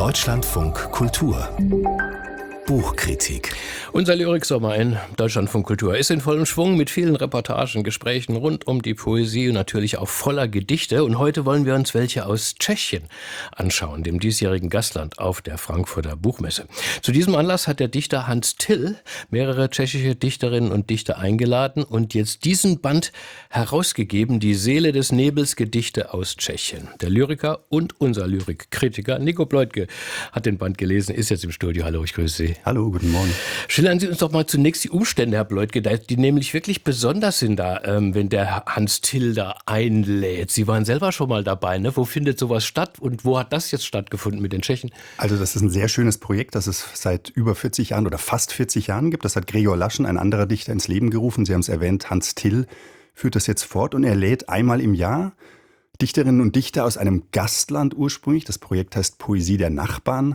Deutschlandfunk Kultur Buchkritik. Unser Lyriksommer in Deutschlandfunk Kultur ist in vollem Schwung mit vielen Reportagen, Gesprächen rund um die Poesie und natürlich auch voller Gedichte. Und heute wollen wir uns welche aus Tschechien anschauen, dem diesjährigen Gastland auf der Frankfurter Buchmesse. Zu diesem Anlass hat der Dichter Hans Till mehrere tschechische Dichterinnen und Dichter eingeladen und jetzt diesen Band herausgegeben, Die Seele des Nebels, Gedichte aus Tschechien. Der Lyriker und unser Lyrikkritiker Nico Pleutke hat den Band gelesen, ist jetzt im Studio. Hallo, ich grüße Sie. Hallo, guten Morgen. Schildern Sie uns doch mal zunächst die Umstände, Herr Pleutke, die nämlich wirklich besonders sind da, wenn der Hans Till da einlädt. Sie waren selber schon mal dabei, ne? Wo findet sowas statt und wo hat das jetzt stattgefunden mit den Tschechen? Also das ist ein sehr schönes Projekt, das es seit über 40 Jahren oder fast 40 Jahren gibt. Das hat Gregor Laschen, ein anderer Dichter, ins Leben gerufen. Sie haben es erwähnt, Hans Till führt das jetzt fort und er lädt einmal im Jahr Dichterinnen und Dichter aus einem Gastland ursprünglich, das Projekt heißt Poesie der Nachbarn,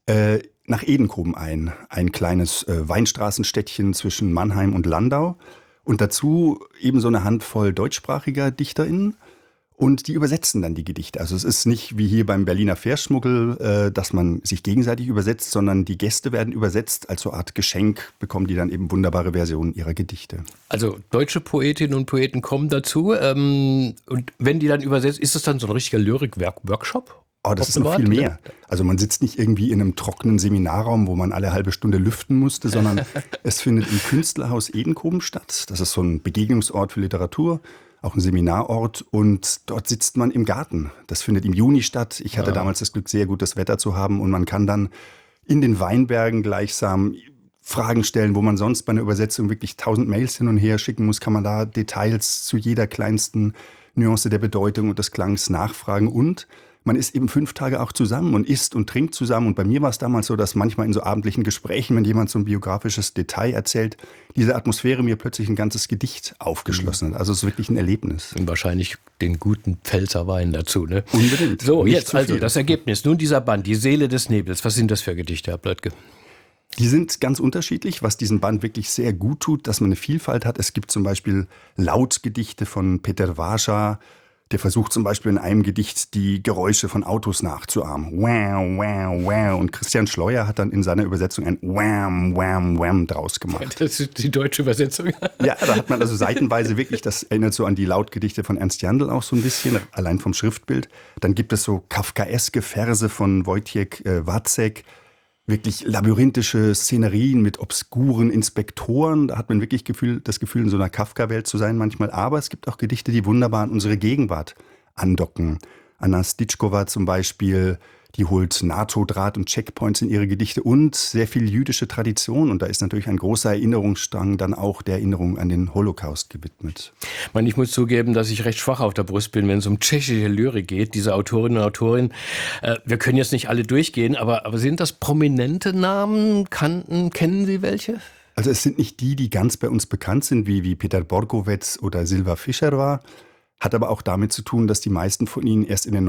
nach Edenkoben ein kleines Weinstraßenstädtchen zwischen Mannheim und Landau und dazu eben so eine Handvoll deutschsprachiger DichterInnen und die übersetzen dann die Gedichte. Also es ist nicht wie hier beim Berliner Fährschmuggel, dass man sich gegenseitig übersetzt, sondern die Gäste werden übersetzt, als so eine Art Geschenk bekommen die dann eben wunderbare Versionen ihrer Gedichte. Also deutsche Poetinnen und Poeten kommen dazu und wenn die dann übersetzt, ist das dann so ein richtiger Lyrik-Workshop? Oh, das ist noch viel mehr. Also man sitzt nicht irgendwie in einem trockenen Seminarraum, wo man alle halbe Stunde lüften musste, sondern es findet im Künstlerhaus Edenkoben statt. Das ist so ein Begegnungsort für Literatur, auch ein Seminarort und dort sitzt man im Garten. Das findet im Juni statt. Ich hatte damals das Glück, sehr gutes Wetter zu haben und man kann dann in den Weinbergen gleichsam Fragen stellen, wo man sonst bei einer Übersetzung wirklich 1000 Mails hin und her schicken muss, kann man da Details zu jeder kleinsten Nuance der Bedeutung und des Klangs nachfragen und man ist eben 5 Tage auch zusammen und isst und trinkt zusammen. Und bei mir war es damals so, dass manchmal in so abendlichen Gesprächen, wenn jemand so ein biografisches Detail erzählt, diese Atmosphäre mir plötzlich ein ganzes Gedicht aufgeschlossen hat. Also es ist wirklich ein Erlebnis. Und wahrscheinlich den guten Pfälzer Wein dazu, ne? Unbedingt. So, jetzt also das Ergebnis. Nun dieser Band, Die Seele des Nebels. Was sind das für Gedichte, Herr Pleutke? Die sind ganz unterschiedlich, was diesen Band wirklich sehr gut tut, dass man eine Vielfalt hat. Es gibt zum Beispiel Lautgedichte von Peter Váša. Der versucht zum Beispiel in einem Gedicht die Geräusche von Autos nachzuahmen. Wow, wow, wow. Und Christian Schleuer hat dann in seiner Übersetzung ein Wham, Wham, Wham draus gemacht. Das ist die deutsche Übersetzung. Ja, da hat man also seitenweise wirklich, das erinnert so an die Lautgedichte von Ernst Jandl auch so ein bisschen, allein vom Schriftbild. Dann gibt es so kafkaeske Verse von Wojciech Wacek. Wirklich labyrinthische Szenerien mit obskuren Inspektoren. Da hat man wirklich das Gefühl, in so einer Kafka-Welt zu sein manchmal. Aber es gibt auch Gedichte, die wunderbar an unsere Gegenwart andocken. Anna Stitschkova zum Beispiel, die holt NATO-Draht und Checkpoints in ihre Gedichte und sehr viel jüdische Tradition. Und da ist natürlich ein großer Erinnerungsstrang dann auch der Erinnerung an den Holocaust gewidmet. Ich muss zugeben, dass ich recht schwach auf der Brust bin, wenn es um tschechische Lyrik geht, diese Autorinnen und Autoren. Wir können jetzt nicht alle durchgehen, aber sind das prominente Namen? Kennen Sie welche? Also es sind nicht die ganz bei uns bekannt sind, wie Peter Borkovec oder Silva Fischer war. Hat aber auch damit zu tun, dass die meisten von ihnen erst in den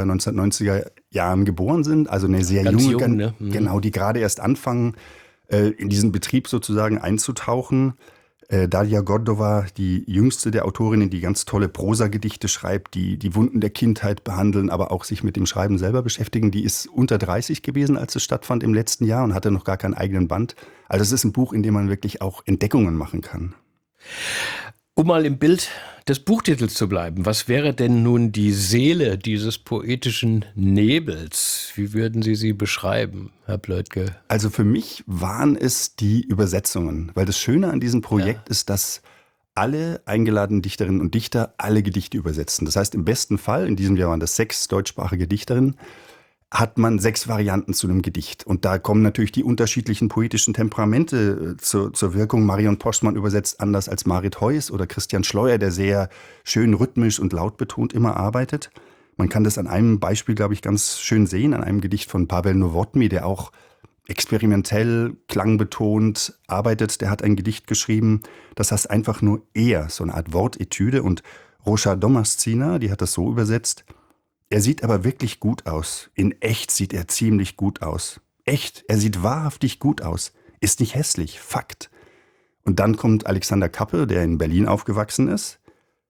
1990er Jahren geboren sind. Also eine sehr junge, ne? Genau, die gerade erst anfangen, in diesen Betrieb sozusagen einzutauchen. Daria Gordova, die jüngste der Autorinnen, die ganz tolle Prosagedichte schreibt, die Wunden der Kindheit behandeln, aber auch sich mit dem Schreiben selber beschäftigen. Die ist unter 30 gewesen, als es stattfand im letzten Jahr und hatte noch gar keinen eigenen Band. Also es ist ein Buch, in dem man wirklich auch Entdeckungen machen kann. Um mal im Bild des Buchtitels zu bleiben, was wäre denn nun die Seele dieses poetischen Nebels? Wie würden Sie sie beschreiben, Herr Pleutke? Also für mich waren es die Übersetzungen, weil das Schöne an diesem Projekt ist, dass alle eingeladenen Dichterinnen und Dichter alle Gedichte übersetzen. Das heißt, im besten Fall, in diesem Jahr waren das 6 deutschsprachige Dichterinnen, hat man 6 Varianten zu einem Gedicht. Und da kommen natürlich die unterschiedlichen poetischen Temperamente zur Wirkung. Marion Poschmann übersetzt anders als Marit Heuss oder Christian Schleuer, der sehr schön rhythmisch und lautbetont immer arbeitet. Man kann das an einem Beispiel, glaube ich, ganz schön sehen, an einem Gedicht von Pavel Novotny, der auch experimentell, klangbetont arbeitet. Der hat ein Gedicht geschrieben, das heißt einfach nur er, so eine Art Wortetüde. Und Rosa Domascina, die hat das so übersetzt: Er sieht aber wirklich gut aus. In echt sieht er ziemlich gut aus. Echt, er sieht wahrhaftig gut aus. Ist nicht hässlich, Fakt. Und dann kommt Alexander Kappe, der in Berlin aufgewachsen ist.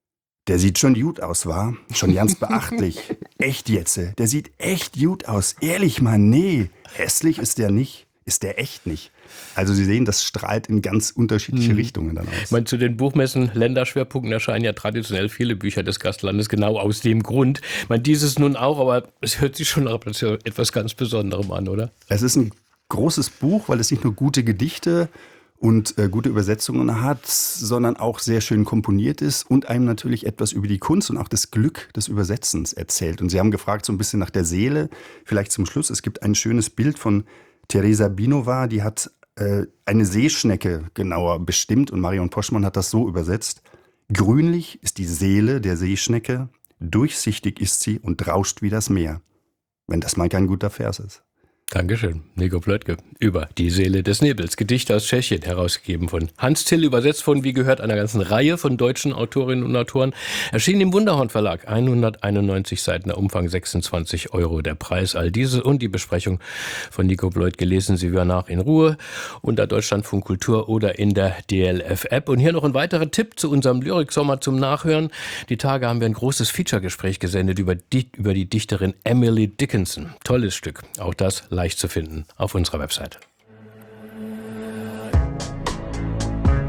Der sieht schon gut aus, wa? Schon ganz beachtlich. Echt jetzt, der sieht echt gut aus. Ehrlich mal, nee. Hässlich ist der nicht. Ist der echt nicht. Also Sie sehen, das strahlt in ganz unterschiedliche Richtungen dann aus. Ich meine, zu den Buchmessen, Länderschwerpunkten erscheinen ja traditionell viele Bücher des Gastlandes, genau aus dem Grund. Ich meine, dieses nun auch, aber es hört sich schon nach etwas ganz Besonderem an, oder? Es ist ein großes Buch, weil es nicht nur gute Gedichte und gute Übersetzungen hat, sondern auch sehr schön komponiert ist und einem natürlich etwas über die Kunst und auch das Glück des Übersetzens erzählt. Und Sie haben gefragt so ein bisschen nach der Seele, vielleicht zum Schluss. Es gibt ein schönes Bild von Teresa Binova, die hat eine Seeschnecke genauer bestimmt und Marion Poschmann hat das so übersetzt. Grünlich ist die Seele der Seeschnecke, durchsichtig ist sie und rauscht wie das Meer. Wenn das mal kein guter Vers ist. Dankeschön, Nico Plötke, über Die Seele des Nebels, Gedichte aus Tschechien, herausgegeben von Hans Till, übersetzt von, wie gehört, einer ganzen Reihe von deutschen Autorinnen und Autoren, erschienen im Wunderhorn Verlag, 191 Seiten, der Umfang 26 €, der Preis. All diese und die Besprechung von Nico Plötke lesen Sie wieder nach in Ruhe unter Deutschlandfunk Kultur oder in der DLF-App. Und hier noch ein weiterer Tipp zu unserem Lyrik-Sommer zum Nachhören. Die Tage haben wir ein großes Feature-Gespräch gesendet über die Dichterin Emily Dickinson. Tolles Stück, auch das leicht zu finden auf unserer Website.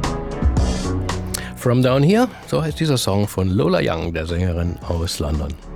From Down Here, so heißt dieser Song von Lola Young, der Sängerin aus London.